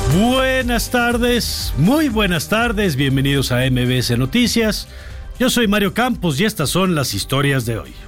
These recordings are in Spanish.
Buenas tardes, muy buenas tardes, bienvenidos a MBS Noticias. Yo soy Mario Campos y estas son las historias de hoy.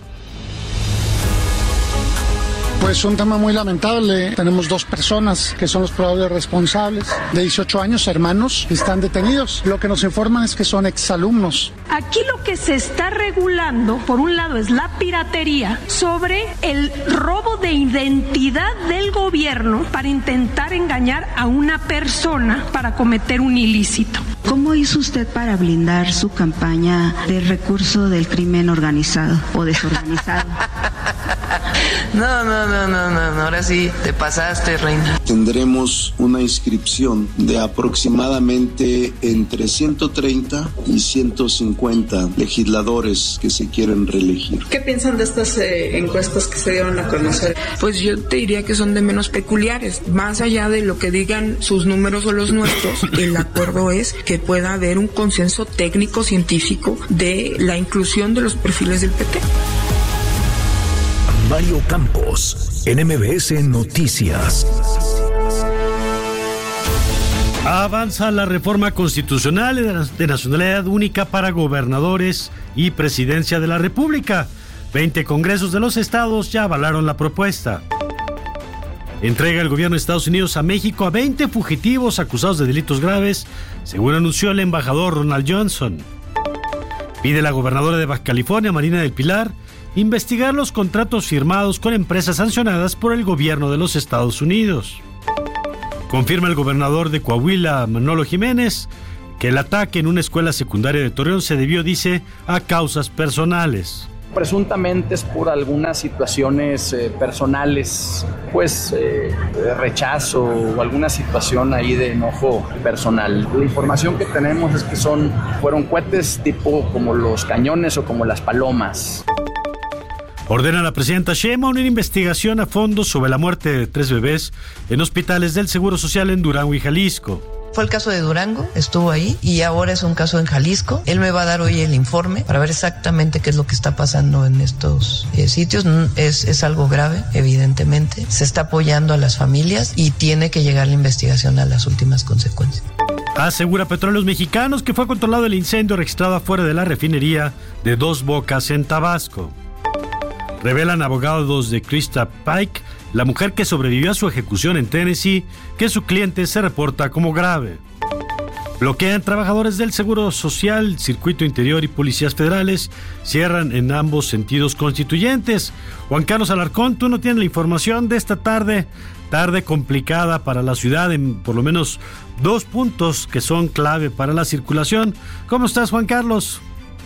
Pues un tema muy lamentable. Tenemos 2 personas que son los probables responsables, de 18 años, hermanos, que están detenidos. Lo que nos informan es que son exalumnos. Aquí lo que se está regulando, por un lado, es la piratería sobre el robo de identidad del gobierno para intentar engañar a una persona para cometer un ilícito. ¿Cómo hizo usted para blindar su campaña de recurso del crimen organizado o desorganizado? No, ahora sí te pasaste, reina. Tendremos una inscripción de aproximadamente entre 130 y 150 legisladores que se quieren reelegir. ¿Qué piensan de estas encuestas que se dieron a conocer? Pues yo te diría que son de menos peculiares. Más allá de lo que digan sus números o los nuestros, el acuerdo es que pueda haber un consenso técnico-científico de la inclusión de los perfiles del PT. Mario Campos, en MBS Noticias. Avanza la reforma constitucional de nacionalidad única para gobernadores y presidencia de la República. 20 congresos de los estados ya avalaron la propuesta. Entrega el gobierno de Estados Unidos a México a 20 fugitivos acusados de delitos graves, según anunció el embajador Ronald Johnson. Pide la gobernadora de Baja California, Marina del Pilar, investigar los contratos firmados con empresas sancionadas por el gobierno de los Estados Unidos. Confirma el gobernador de Coahuila, Manolo Jiménez, que el ataque en una escuela secundaria de Torreón se debió, dice, a causas personales. Presuntamente es por algunas situaciones personales, de rechazo o alguna situación ahí de enojo personal. La información que tenemos es que fueron cohetes tipo como los cañones o como las palomas. Ordena a la presidenta Sheinbaum una investigación a fondo sobre la muerte de 3 bebés en hospitales del Seguro Social en Durango y Jalisco. Fue el caso de Durango, estuvo ahí, y ahora es un caso en Jalisco. Él me va a dar hoy el informe para ver exactamente qué es lo que está pasando en estos sitios. Es algo grave, evidentemente. Se está apoyando a las familias y tiene que llegar la investigación a las últimas consecuencias. Asegura Petróleos Mexicanos que fue controlado el incendio registrado afuera de la refinería de Dos Bocas en Tabasco. Revelan abogados de Krista Pike, la mujer que sobrevivió a su ejecución en Tennessee, que su cliente se reporta como grave. Bloquean trabajadores del Seguro Social, Circuito Interior y policías federales. Cierran en ambos sentidos constituyentes. Juan Carlos Alarcón, tú no tienes la información de esta tarde. Tarde complicada para la ciudad en por lo menos 2 puntos que son clave para la circulación. ¿Cómo estás, Juan Carlos?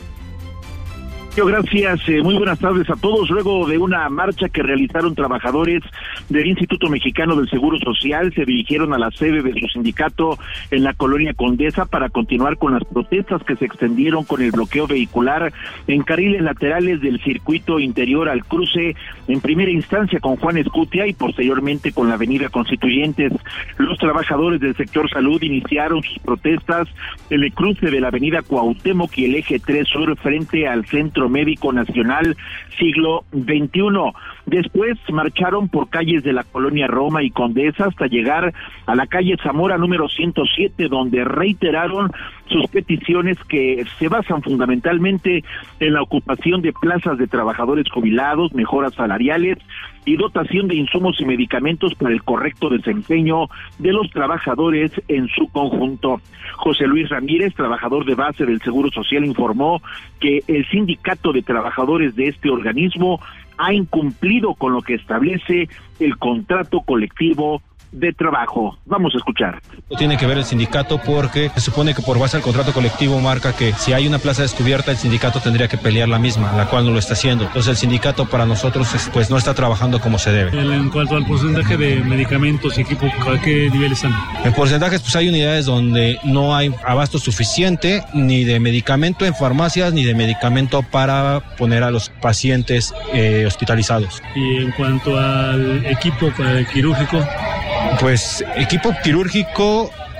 Gracias, muy buenas tardes a todos. Luego de una marcha que realizaron trabajadores del Instituto Mexicano del Seguro Social, se dirigieron a la sede de su sindicato en la colonia Condesa para continuar con las protestas que se extendieron con el bloqueo vehicular en carriles laterales del circuito interior al cruce, en primera instancia con Juan Escutia y posteriormente con la avenida Constituyentes. Los trabajadores del sector salud iniciaron sus protestas en el cruce de la avenida Cuauhtémoc y el eje 3 Sur frente al Centro Médico Nacional Siglo XXI. Después marcharon por calles de la colonia Roma y Condesa hasta llegar a la calle Zamora número 107, donde reiteraron sus peticiones que se basan fundamentalmente en la ocupación de plazas de trabajadores jubilados, mejoras salariales y dotación de insumos y medicamentos para el correcto desempeño de los trabajadores en su conjunto. José Luis Ramírez, trabajador de base del Seguro Social, informó que el sindicato de trabajadores de este organismo ha incumplido con lo que establece el contrato colectivo de trabajo. Vamos a escuchar. Tiene que ver el sindicato porque se supone que por base al contrato colectivo marca que si hay una plaza descubierta el sindicato tendría que pelear la misma, la cual no lo está haciendo. Entonces el sindicato para nosotros pues no está trabajando como se debe. En cuanto al porcentaje de medicamentos y equipo, ¿a qué nivel están? En porcentajes pues hay unidades donde no hay abasto suficiente ni de medicamento en farmacias ni de medicamento para poner a los pacientes hospitalizados. Y en cuanto al equipo para el quirúrgico, pues equipo quirúrgico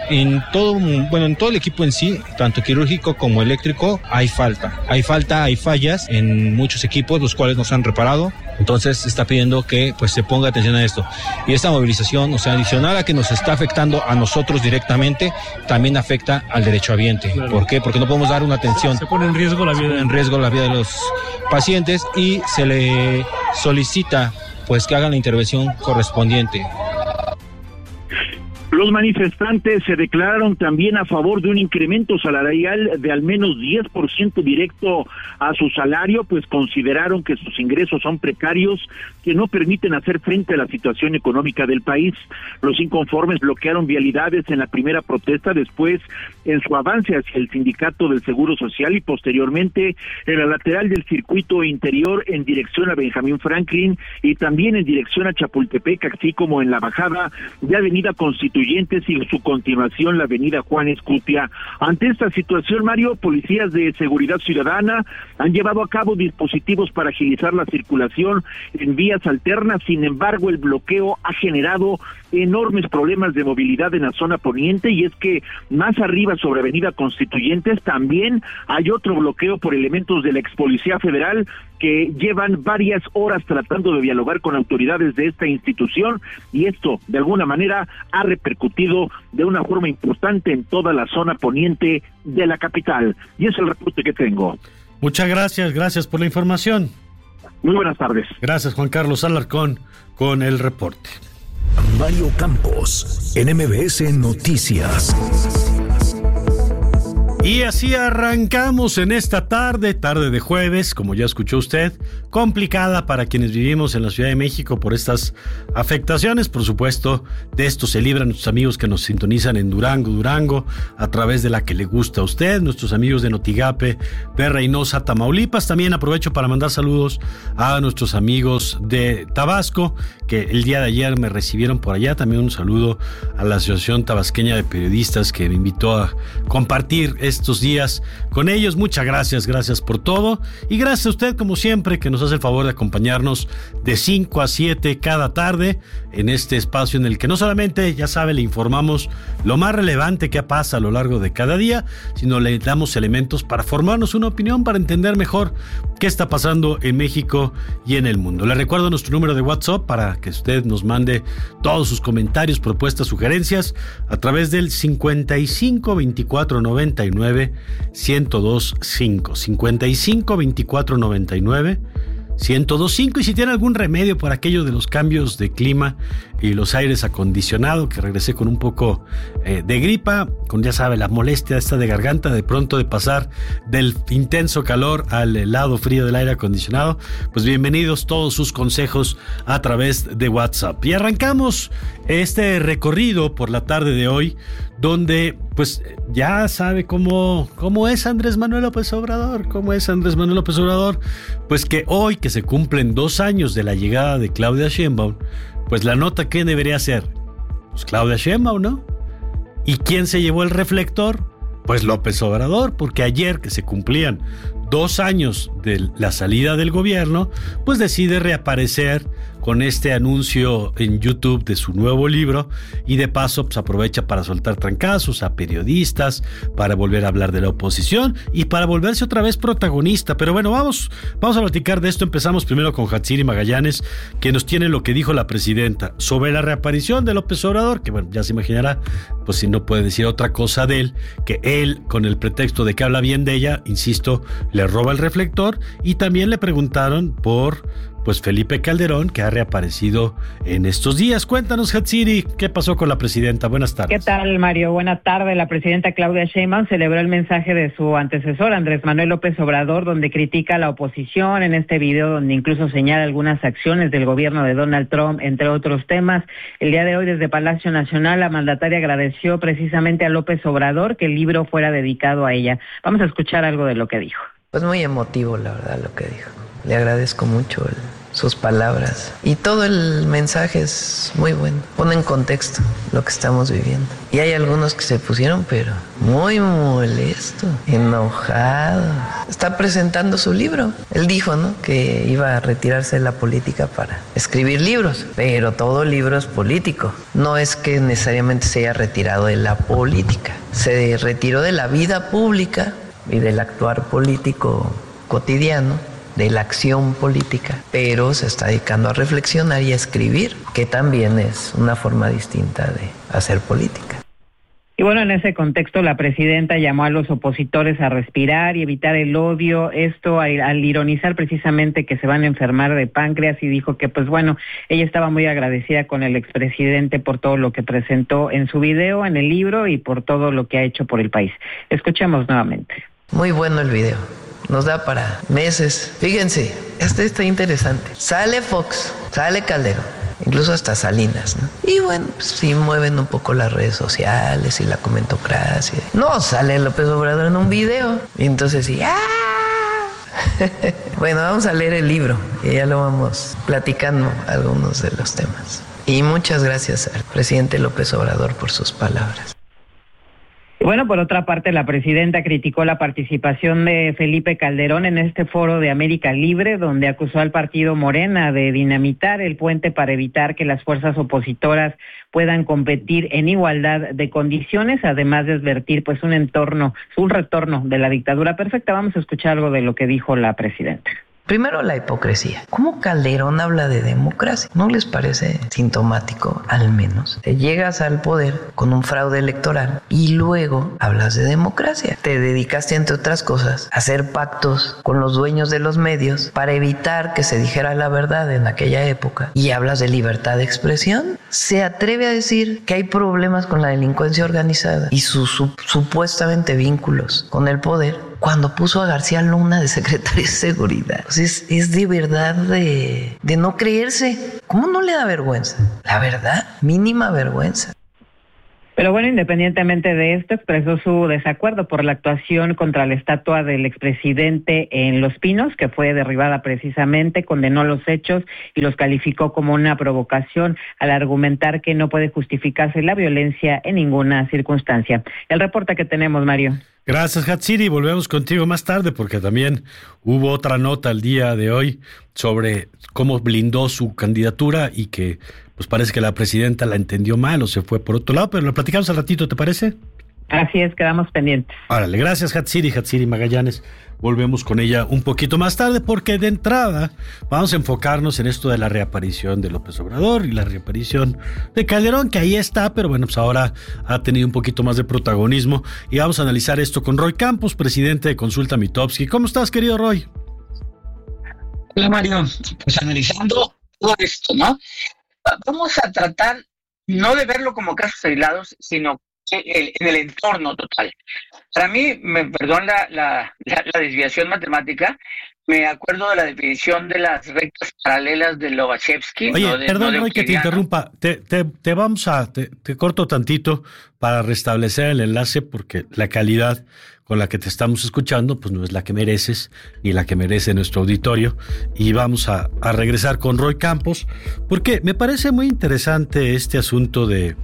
en todo el equipo en sí, tanto quirúrgico como eléctrico, hay fallas en muchos equipos, los cuales no se han reparado. Entonces se está pidiendo que pues se ponga atención a esto. Y esta movilización, o sea, adicional a que nos está afectando a nosotros directamente, también afecta al derechohabiente. Claro. ¿Por qué? Porque no podemos dar una atención. Se pone en riesgo la vida de los pacientes y se le solicita pues que hagan la intervención correspondiente. Los manifestantes se declararon también a favor de un incremento salarial de al menos 10% directo a su salario, pues consideraron que sus ingresos son precarios, que no permiten hacer frente a la situación económica del país. Los inconformes bloquearon vialidades en la primera protesta, después en su avance hacia el sindicato del Seguro Social y posteriormente en la lateral del circuito interior en dirección a Benjamín Franklin y también en dirección a Chapultepec, así como en la bajada de Avenida Constituyentes y su continuación la avenida Juan Escutia. Ante esta situación, Mario, policías de seguridad ciudadana han llevado a cabo dispositivos para agilizar la circulación en vías alternas. Sin embargo, el bloqueo ha generado enormes problemas de movilidad en la zona poniente, y es que más arriba sobre avenida Constituyentes también hay otro bloqueo por elementos de la ex Policía Federal que llevan varias horas tratando de dialogar con autoridades de esta institución, y esto de alguna manera ha repercutido de una forma importante en toda la zona poniente de la capital. Y es el reporte que tengo. Muchas gracias por la información. Muy buenas tardes. Gracias, Juan Carlos Alarcón, con el reporte. Mario Campos, en MBS Noticias. Y así arrancamos en esta tarde de jueves, como ya escuchó usted, complicada para quienes vivimos en la Ciudad de México por estas afectaciones. Por supuesto, de esto se libran nuestros amigos que nos sintonizan en Durango, a través de la que le gusta a usted, nuestros amigos de Notigape, de Reynosa, Tamaulipas. También aprovecho para mandar saludos a nuestros amigos de Tabasco, que el día de ayer me recibieron por allá. También un saludo a la Asociación Tabasqueña de Periodistas, que me invitó a compartir estos días con ellos. Muchas gracias por todo, y gracias a usted como siempre que nos hace el favor de acompañarnos de 5 a 7 cada tarde en este espacio en el que no solamente, ya sabe, le informamos lo más relevante que pasa a lo largo de cada día, sino le damos elementos para formarnos una opinión, para entender mejor qué está pasando en México y en el mundo. Le recuerdo nuestro número de WhatsApp para que usted nos mande todos sus comentarios, propuestas, sugerencias a través del 55 24 99 1025, 55 24 99 1025. Y si tiene algún remedio por aquello de los cambios de clima y los aires acondicionados, que regresé con un poco de gripa, con, ya sabe, la molestia esta de garganta de pronto de pasar del intenso calor al helado frío del aire acondicionado, pues bienvenidos todos sus consejos a través de WhatsApp. Y arrancamos este recorrido por la tarde de hoy, donde pues ya sabe cómo es Andrés Manuel López Obrador, pues que hoy que se cumplen 2 años de la llegada de Claudia Sheinbaum, pues la nota que debería ser, pues Claudia Sheinbaum, ¿no? ¿Y quién se llevó el reflector? Pues López Obrador, porque ayer que se cumplían 2 años de la salida del gobierno, pues decide reaparecer con este anuncio en YouTube de su nuevo libro, y de paso pues aprovecha para soltar trancazos a periodistas, para volver a hablar de la oposición y para volverse otra vez protagonista. Pero bueno, vamos a platicar de esto. Empezamos primero con Hatsiri Magallanes, que nos tiene lo que dijo la presidenta sobre la reaparición de López Obrador, que bueno, ya se imaginará, pues si no puede decir otra cosa de él, que él, con el pretexto de que habla bien de ella, insisto, le roba el reflector. Y también le preguntaron por pues Felipe Calderón, que ha reaparecido en estos días. Cuéntanos, Hatsiri, ¿qué pasó con la presidenta? Buenas tardes. ¿Qué tal, Mario? Buenas tardes. La presidenta Claudia Sheinbaum celebró el mensaje de su antecesor, Andrés Manuel López Obrador, donde critica a la oposición en este video, donde incluso señala algunas acciones del gobierno de Donald Trump, entre otros temas. El día de hoy, desde Palacio Nacional, la mandataria agradeció precisamente a López Obrador que el libro fuera dedicado a ella. Vamos a escuchar algo de lo que dijo. Pues muy emotivo, la verdad, lo que dijo. Le agradezco mucho sus palabras. Y todo el mensaje es muy bueno. Pone en contexto lo que estamos viviendo. Y hay algunos que se pusieron, pero muy molesto, enojado. Está presentando su libro. Él dijo, ¿no?, que iba a retirarse de la política para escribir libros. Pero todo libro es político. No es que necesariamente se haya retirado de la política. Se retiró de la vida pública y del actuar político cotidiano, de la acción política, pero se está dedicando a reflexionar y a escribir, que también es una forma distinta de hacer política. Y bueno, en ese contexto la presidenta llamó a los opositores a respirar y evitar el odio, esto al ironizar precisamente que se van a enfermar de páncreas, y dijo que pues bueno, ella estaba muy agradecida con el expresidente por todo lo que presentó en su video, en el libro, y por todo lo que ha hecho por el país. Escuchemos nuevamente. Muy bueno el video. Nos da para meses. Fíjense, este está interesante. Sale Fox, sale Calderón, incluso hasta Salinas, ¿no? Y bueno, pues sí mueven un poco las redes sociales y la comentocracia. No, sale López Obrador en un video. Y entonces sí, ¡ah! Bueno, vamos a leer el libro y ya lo vamos platicando algunos de los temas. Y muchas gracias al presidente López Obrador por sus palabras. Bueno, por otra parte, la presidenta criticó la participación de Felipe Calderón en este foro de América Libre, donde acusó al partido Morena de dinamitar el puente para evitar que las fuerzas opositoras puedan competir en igualdad de condiciones, además de advertir pues un retorno de la dictadura perfecta. Vamos a escuchar algo de lo que dijo la presidenta. Primero, la hipocresía. ¿Cómo Calderón habla de democracia? ¿No les parece sintomático, al menos? Te llegas al poder con un fraude electoral y luego hablas de democracia. Te dedicaste, entre otras cosas, a hacer pactos con los dueños de los medios para evitar que se dijera la verdad en aquella época. Y hablas de libertad de expresión. Se atreve a decir que hay problemas con la delincuencia organizada y sus supuestamente vínculos con el poder, cuando puso a García Luna de secretario de Seguridad. Pues es de verdad de no creerse. ¿Cómo no le da vergüenza? La verdad, mínima vergüenza. Pero bueno, independientemente de esto, expresó su desacuerdo por la actuación contra la estatua del expresidente en Los Pinos, que fue derribada precisamente, condenó los hechos y los calificó como una provocación al argumentar que no puede justificarse la violencia en ninguna circunstancia. El reporte que tenemos, Mario. Gracias, Hatsiri. Volvemos contigo más tarde porque también hubo otra nota el día de hoy sobre cómo blindó su candidatura y que pues parece que la presidenta la entendió mal o se fue por otro lado, pero lo platicamos al ratito, ¿te parece? Así es, quedamos pendientes. Órale, gracias, Hatsiri Magallanes. Volvemos con ella un poquito más tarde porque de entrada vamos a enfocarnos en esto de la reaparición de López Obrador y la reaparición de Calderón, que ahí está, pero bueno, pues ahora ha tenido un poquito más de protagonismo y vamos a analizar esto con Roy Campos, presidente de Consulta Mitofsky. ¿Cómo estás, querido Roy? Hola, Mario. Pues analizando todo esto, ¿no? Vamos a tratar no de verlo como casos aislados, sino en el entorno total. Para mí, perdón la desviación matemática, me acuerdo de la definición de las rectas paralelas de Lobachevsky. Oye, perdón, Roy, que te interrumpa. Te corto tantito para restablecer el enlace porque la calidad con la que te estamos escuchando pues no es la que mereces ni la que merece nuestro auditorio, y vamos a regresar con Roy Campos porque me parece muy interesante este asunto de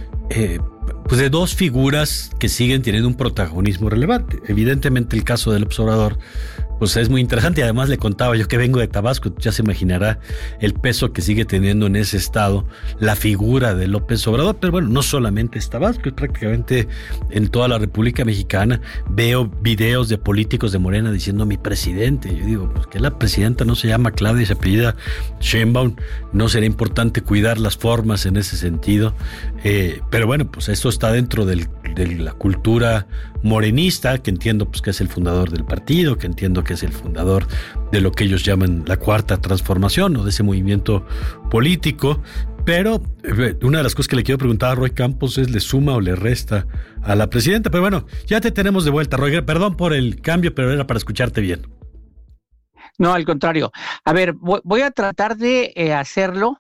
dos figuras que siguen teniendo un protagonismo relevante. Evidentemente el caso del observador pues es muy interesante, y además le contaba yo que vengo de Tabasco, ya se imaginará el peso que sigue teniendo en ese estado la figura de López Obrador, pero bueno, no solamente es Tabasco, es prácticamente en toda la República Mexicana. Veo videos de políticos de Morena diciendo mi presidente, yo digo, pues que la presidenta no se llama Claudia y se apellida Sheinbaum, no será importante cuidar las formas en ese sentido, pero bueno, pues esto está dentro de la cultura morenista, que entiendo pues que es el fundador del partido, que entiendo que es el fundador de lo que ellos llaman la Cuarta Transformación o de ese movimiento político. Pero una de las cosas que le quiero preguntar a Roy Campos es, ¿le suma o le resta a la presidenta? Pero bueno, ya te tenemos de vuelta, Roy. Perdón por el cambio, pero era para escucharte bien. No, al contrario. A ver, voy a tratar de hacerlo,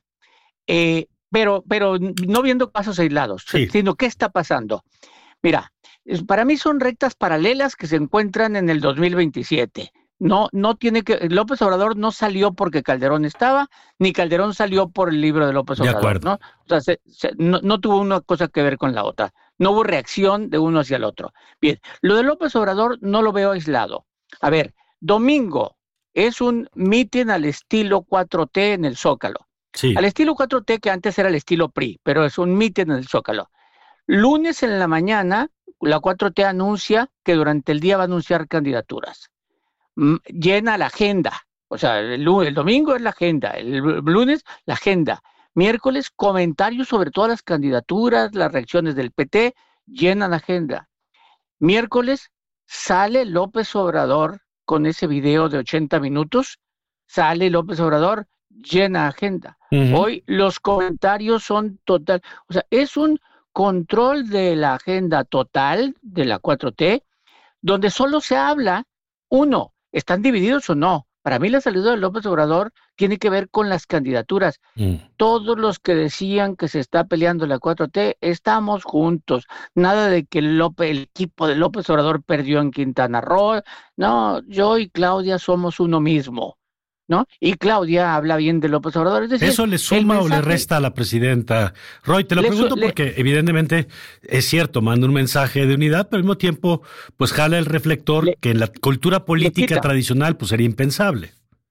pero no viendo casos aislados, sí, sino qué está pasando. Mira, para mí son rectas paralelas que se encuentran en el 2027. No tiene que, López Obrador no salió porque Calderón estaba, ni Calderón salió por el libro de López Obrador, ¿no? O sea, no tuvo una cosa que ver con la otra. No hubo reacción de uno hacia el otro. Bien, lo de López Obrador no lo veo aislado. A ver, domingo es un mitin al estilo 4T en el Zócalo. Sí. Al estilo 4T, que antes era el estilo PRI, pero es un mitin en el Zócalo. Lunes en la mañana, la 4T anuncia que durante el día va a anunciar candidaturas. Llena la agenda, o sea, el domingo es la agenda, el lunes la agenda, miércoles comentarios sobre todas las candidaturas, las reacciones del PT, llenan la agenda. Miércoles sale López Obrador con ese video de 80 minutos, sale López Obrador, llena agenda. Hoy los comentarios son total, o sea, es un control de la agenda total de la 4T, donde solo se habla, uno, ¿están divididos o no? Para mí la salida de López Obrador tiene que ver con las candidaturas. Todos los que decían que se está peleando la 4T, estamos juntos. Nada de que el equipo de López Obrador perdió en Quintana Roo. No, yo y Claudia somos uno mismo, ¿no? Y Claudia habla bien de López Obrador. Es decir, ¿eso le suma o le resta a la presidenta? Roy, te lo pregunto porque evidentemente es cierto, manda un mensaje de unidad, pero al mismo tiempo pues jala el reflector que en la cultura política tradicional pues sería impensable.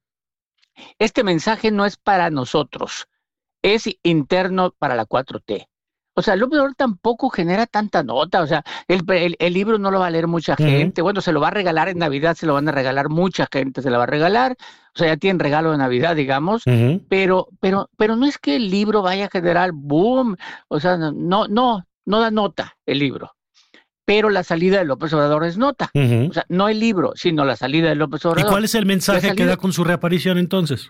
Este mensaje no es para nosotros, es interno para la 4T. O sea, López Obrador tampoco genera tanta nota, o sea, el libro no lo va a leer mucha gente, bueno, se lo va a regalar en Navidad, se lo van a regalar mucha gente, se lo va a regalar, o sea, ya tienen regalo de Navidad, digamos, pero no es que el libro vaya a generar boom, o sea, no da nota el libro, pero la salida de López Obrador es nota, o sea, no el libro, sino la salida de López Obrador. ¿Y cuál es el mensaje que da con su reaparición entonces?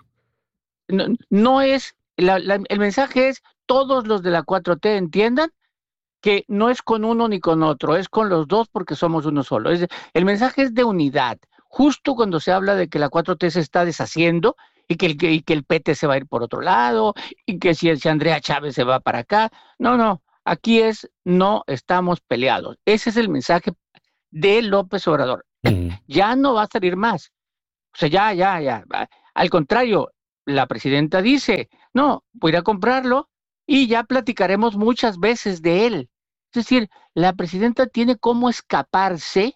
No es, el mensaje es, todos los de la 4T entiendan que no es con uno ni con otro, es con los dos porque somos uno solo. El mensaje es de unidad. Justo cuando se habla de que la 4T se está deshaciendo y que el PT se va a ir por otro lado y que si Andrea Chávez se va para acá. No, aquí no estamos peleados. Ese es el mensaje de López Obrador. Ya no va a salir más. O sea, ya. Al contrario, la presidenta dice, no, voy a ir a comprarlo y ya platicaremos muchas veces de él. Es decir, la presidenta tiene cómo escaparse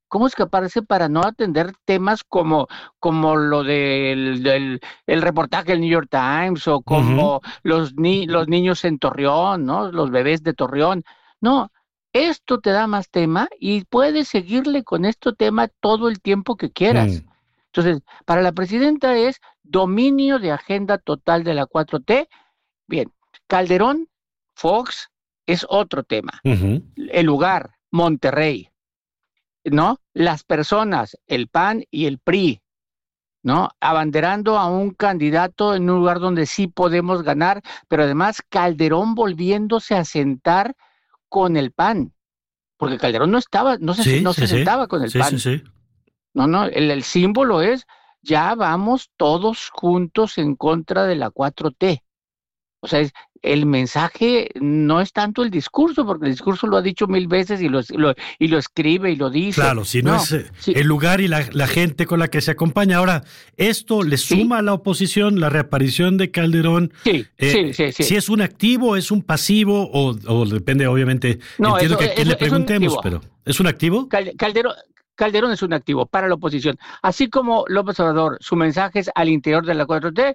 para no atender temas como lo del reportaje del New York Times o como los niños en Torreón, ¿no? Los bebés de Torreón. No, esto te da más tema y puedes seguirle con este tema todo el tiempo que quieras. Entonces, para la presidenta es dominio de agenda total de la 4T. Bien, Calderón, Fox, es otro tema. El lugar, Monterrey, ¿no? Las personas, el PAN y el PRI, ¿no? Abanderando a un candidato en un lugar donde sí podemos ganar, pero además Calderón volviéndose a sentar con el PAN, porque Calderón no se sentaba con el PAN. No, el símbolo es, ya vamos todos juntos en contra de la 4T. O sea, el mensaje no es tanto el discurso, porque el discurso lo ha dicho 1000 veces y lo escribe y lo dice. Claro, si no es el lugar y la gente con la que se acompaña. Ahora, ¿esto le suma a la oposición la reaparición de Calderón? Sí. ¿Si es un activo, es un pasivo o depende, obviamente? No, entiendo que a quién le preguntemos, pero ¿es un activo? Calderón es un activo para la oposición. Así como López Obrador, su mensaje es al interior de la 4T,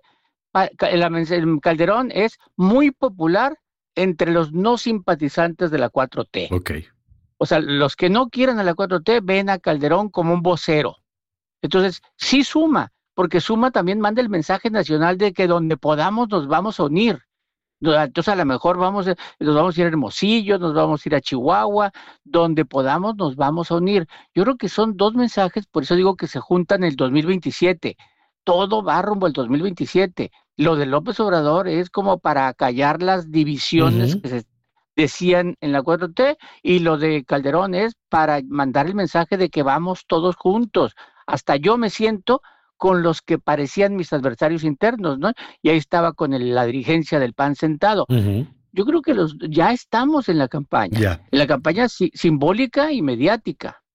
Calderón es muy popular entre los no simpatizantes de la 4T. Okay. O sea, los que no quieren a la 4T ven a Calderón como un vocero. Entonces, sí suma, porque suma también manda el mensaje nacional de que donde podamos nos vamos a unir. Entonces, a lo mejor nos vamos a ir a Hermosillo, nos vamos a ir a Chihuahua, donde podamos nos vamos a unir. Yo creo que son dos mensajes, por eso digo que se juntan en el 2027. Todo va rumbo al 2027. Lo de López Obrador es como para callar las divisiones que se decían en la 4T, y lo de Calderón es para mandar el mensaje de que vamos todos juntos. Hasta yo me siento con los que parecían mis adversarios internos, ¿no? Y ahí estaba con la dirigencia del PAN sentado. Yo creo que ya estamos en la campaña, en la campaña simbólica y mediática.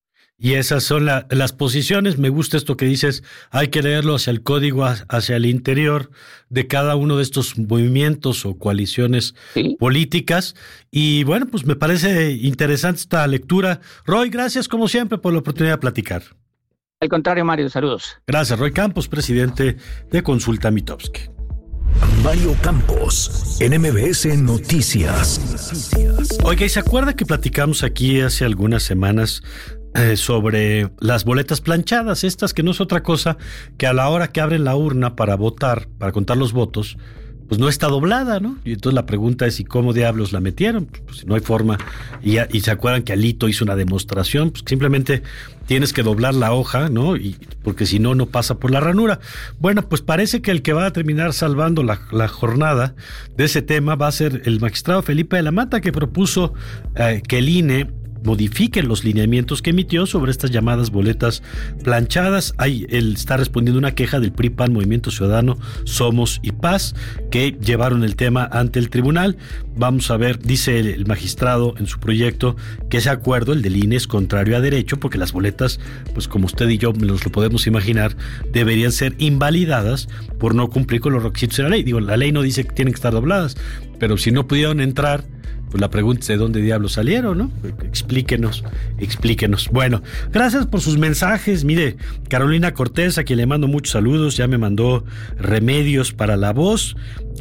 Y esas son las posiciones. Me gusta esto que dices, hay que leerlo hacia el código, hacia el interior de cada uno de estos movimientos o coaliciones políticas. Y bueno, pues me parece interesante esta lectura. Roy, gracias como siempre por la oportunidad de platicar. Al contrario, Mario, saludos. Gracias, Roy Campos, presidente de Consulta Mitofsky. Mario Campos, en MBS Noticias. Oiga, ¿y se acuerda que platicamos aquí hace algunas semanas sobre las boletas planchadas, estas que no es otra cosa que a la hora que abren la urna para votar, para contar los votos, pues no está doblada, ¿no? Y entonces la pregunta es, ¿y cómo diablos la metieron? Pues no hay forma. Y se acuerdan que Alito hizo una demostración, pues simplemente tienes que doblar la hoja, ¿no? Y porque si no, no pasa por la ranura. Bueno, pues parece que el que va a terminar salvando la jornada de ese tema va a ser el magistrado Felipe de la Mata, que propuso que el INE modifiquen los lineamientos que emitió sobre estas llamadas boletas planchadas. Él está respondiendo una queja del PRI, PAN, Movimiento Ciudadano, Somos y Paz, que llevaron el tema ante el tribunal. Vamos a ver, dice el magistrado en su proyecto, que ese acuerdo, el del INE, es contrario a derecho, porque las boletas, pues como usted y yo nos lo podemos imaginar, deberían ser invalidadas por no cumplir con los requisitos de la ley. Digo, la ley no dice que tienen que estar dobladas, pero si no pudieron entrar, pues la pregunta es de dónde diablos salieron, ¿no? Explíquenos. Bueno, gracias por sus mensajes. Mire, Carolina Cortés, a quien le mando muchos saludos, ya me mandó remedios para la voz.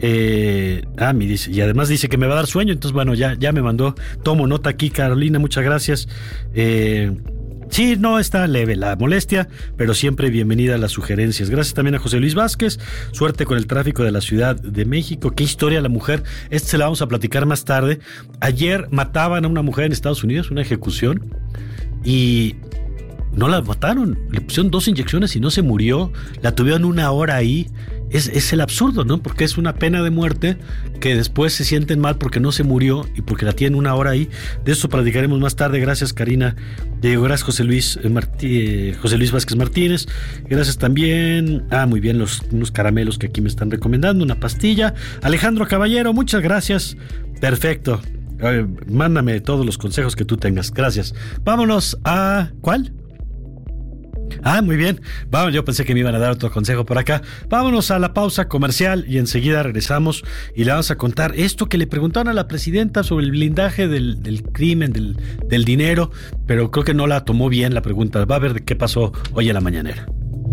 Me dice, y además dice que me va a dar sueño, entonces bueno, ya me mandó. Tomo nota aquí, Carolina, muchas gracias. Sí, no está leve la molestia, pero siempre bienvenida a las sugerencias. Gracias también a José Luis Vázquez. Suerte con el tráfico de la Ciudad de México. Qué historia la mujer. Se la vamos a platicar más tarde. Ayer mataban a una mujer en Estados Unidos, una ejecución, y no la mataron. Le pusieron 2 inyecciones y no se murió. La tuvieron 1 hora ahí. Es el absurdo, ¿no? Porque es una pena de muerte que después se sienten mal porque no se murió y porque la tienen 1 hora ahí. De eso platicaremos más tarde. Gracias, Karina. Gracias, José Luis Vázquez Martínez. Gracias también. Muy bien, unos caramelos que aquí me están recomendando. Una pastilla. Alejandro Caballero, muchas gracias. Perfecto. Mándame todos los consejos que tú tengas. Gracias. Vámonos a... ¿Cuál? Muy bien. Vamos, yo pensé que me iban a dar otro consejo por acá. Vámonos a la pausa comercial y enseguida regresamos y le vamos a contar esto que le preguntaron a la presidenta sobre el blindaje del crimen, del dinero, pero creo que no la tomó bien la pregunta. Va a ver de qué pasó hoy en la mañanera.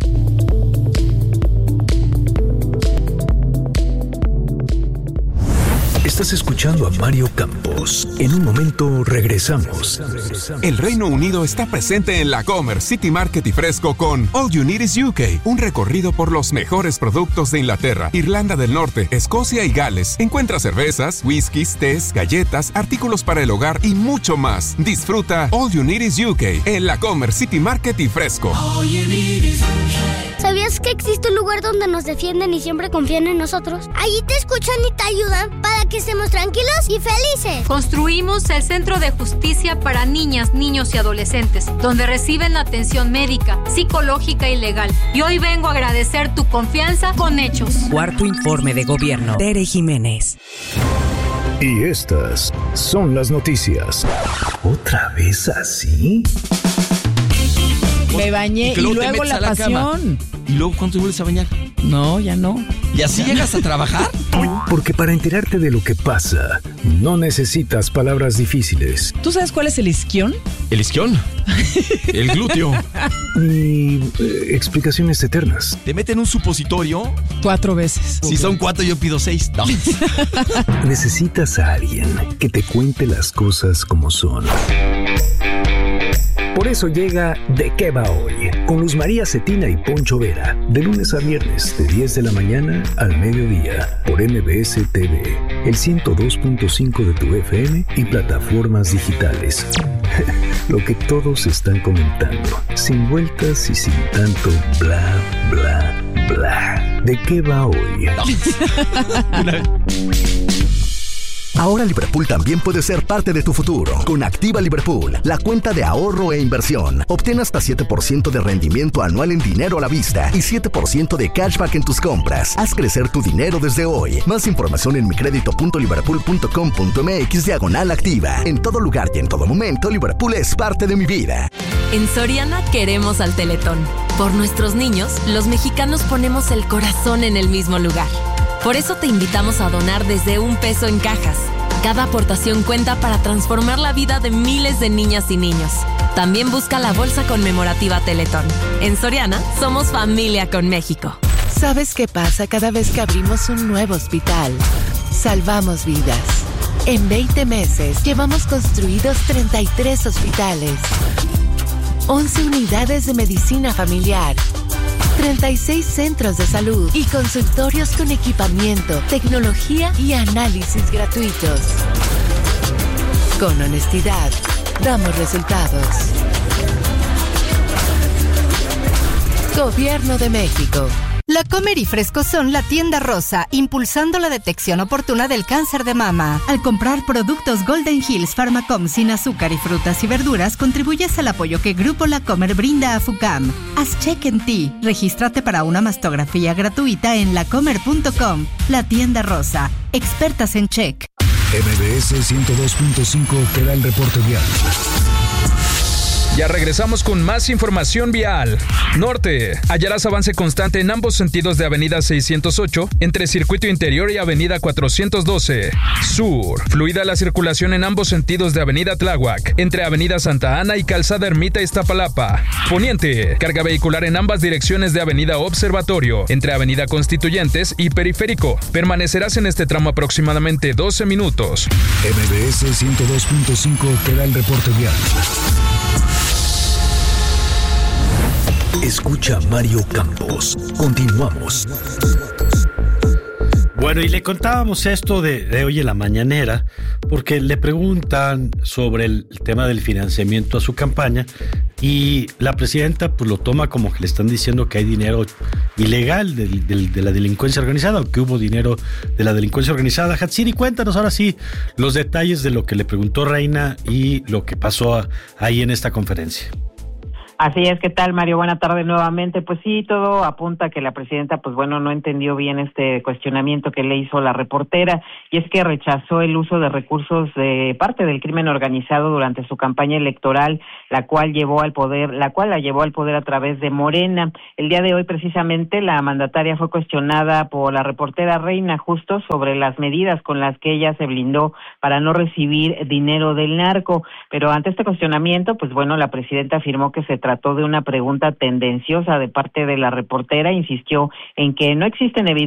Estás escuchando a Mario Campos. En un momento regresamos. El Reino Unido está presente en la Comer City Market y Fresco con All You Need Is UK, un recorrido por los mejores productos de Inglaterra, Irlanda del Norte, Escocia y Gales. Encuentra cervezas, whiskies, tés, galletas, artículos para el hogar y mucho más. Disfruta All You Need Is UK en la Comer City Market y Fresco. ¿Sabías que existe un lugar donde nos defienden y siempre confían en nosotros? Allí te escuchan y te ayudan para que estemos tranquilos y felices. Construimos el Centro de Justicia para Niñas, Niños y Adolescentes, donde reciben atención médica, psicológica y legal. Y hoy vengo a agradecer tu confianza con hechos. Cuarto informe de gobierno. Tere Jiménez. Y estas son las noticias. ¿Otra vez así? Me bañé y luego la pasión. ¿Y luego cuándo te vuelves a bañar? No, ya no. ¿Y así llegas a trabajar? Porque para enterarte de lo que pasa, no necesitas palabras difíciles. ¿Tú sabes cuál es el isquión? ¿El isquión? El glúteo. Ni explicaciones eternas. ¿Te meten un supositorio? 4 veces. Si son 4, yo pido 6. No. Necesitas a alguien que te cuente las cosas como son. Por eso llega ¿De qué va hoy? Con Luz María Cetina y Poncho Vera. De lunes a viernes, de 10 de la mañana al mediodía. Por MBS TV, el 102.5 de tu FM y plataformas digitales. Lo que todos están comentando. Sin vueltas y sin tanto bla, bla, bla. ¿De qué va hoy? Ahora Liverpool también puede ser parte de tu futuro. Con Activa Liverpool, la cuenta de ahorro e inversión. Obtén hasta 7% de rendimiento anual en dinero a la vista y 7% de cashback en tus compras. Haz crecer tu dinero desde hoy. Más información en micredito.liverpool.com.mx/activa. En todo lugar y en todo momento, Liverpool es parte de mi vida. En Soriana queremos al Teletón. Por nuestros niños, los mexicanos ponemos el corazón en el mismo lugar. Por eso te invitamos a donar desde $1 en cajas. Cada aportación cuenta para transformar la vida de miles de niñas y niños. También busca la bolsa conmemorativa Teletón. En Soriana, somos familia con México. ¿Sabes qué pasa cada vez que abrimos un nuevo hospital? Salvamos vidas. En 20 meses llevamos construidos 33 hospitales, 11 unidades de medicina familiar, 36 centros de salud y consultorios con equipamiento, tecnología y análisis gratuitos. Con honestidad, damos resultados. Gobierno de México. La Comer y Fresco son la tienda rosa, impulsando la detección oportuna del cáncer de mama. Al comprar productos Golden Hills Pharmacom sin azúcar y frutas y verduras, contribuyes al apoyo que Grupo La Comer brinda a FUCAM. Haz check en ti. Regístrate para una mastografía gratuita en lacomer.com. La tienda rosa. Expertas en check. MBS 102.5 te da el reporte vial. Ya regresamos con más información vial. Norte, hallarás avance constante en ambos sentidos de Avenida 608, entre Circuito Interior y Avenida 412. Sur, fluida la circulación en ambos sentidos de Avenida Tláhuac, entre Avenida Santa Ana y Calzada Ermita Iztapalapa. Poniente, carga vehicular en ambas direcciones de Avenida Observatorio, entre Avenida Constituyentes y Periférico. Permanecerás en este tramo aproximadamente 12 minutos. MBS 102.5 te da el reporte vial. Escucha Mario Campos. Continuamos. Bueno, y le contábamos esto de hoy en la mañanera, porque le preguntan sobre el tema del financiamiento a su campaña y la presidenta pues lo toma como que le están diciendo que hay dinero ilegal de la delincuencia organizada, o que hubo dinero de la delincuencia organizada. Hatsiri, cuéntanos ahora sí los detalles de lo que le preguntó Reina y lo que pasó ahí en esta conferencia. Así es, ¿qué tal, Mario? Buena tarde nuevamente. Pues sí, todo apunta a que la presidenta, pues bueno, no entendió bien este cuestionamiento que le hizo la reportera, y es que rechazó el uso de recursos de parte del crimen organizado durante su campaña electoral, la cual la llevó al poder a través de Morena. El día de hoy, precisamente, la mandataria fue cuestionada por la reportera Reina justo sobre las medidas con las que ella se blindó para no recibir dinero del narco, pero ante este cuestionamiento, pues bueno, la presidenta afirmó que se trató de una pregunta tendenciosa de parte de la reportera, insistió en que no existen evidencias